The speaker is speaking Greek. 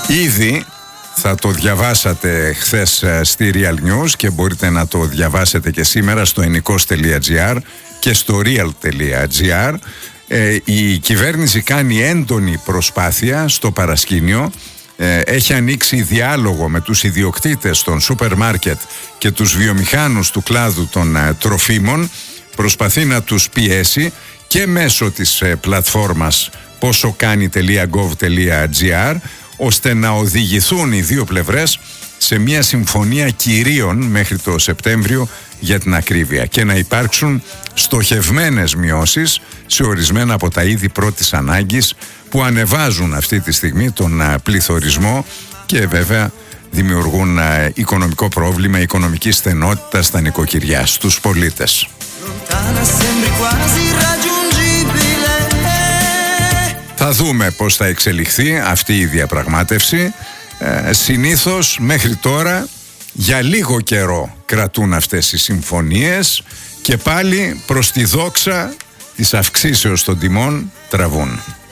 Ήδη θα το διαβάσατε χθες στη Real News και μπορείτε να το διαβάσετε και σήμερα στο ennikos.gr και στο real.gr. Η κυβέρνηση κάνει έντονη προσπάθεια στο παρασκήνιο. Έχει ανοίξει διάλογο με τους ιδιοκτήτες των σούπερ μάρκετ και τους βιομηχάνους του κλάδου των τροφίμων. Προσπαθεί να τους πιέσει και μέσω της πλατφόρμας posokani.gov.gr, ώστε να οδηγηθούν οι δύο πλευρές σε μια συμφωνία κυρίων μέχρι το Σεπτέμβριο για την ακρίβεια και να υπάρξουν στοχευμένες μειώσεις σε ορισμένα από τα είδη πρώτης ανάγκης που ανεβάζουν αυτή τη στιγμή τον πληθωρισμό και βέβαια δημιουργούν οικονομικό πρόβλημα, οικονομική στενότητα στα νοικοκυριά, στους πολίτες. Θα δούμε πώς θα εξελιχθεί αυτή η διαπραγμάτευση. Συνήθως μέχρι τώρα για λίγο καιρό κρατούν αυτές οι συμφωνίες και πάλι προς τη δόξα της αυξήσεως των τιμών τραβούν.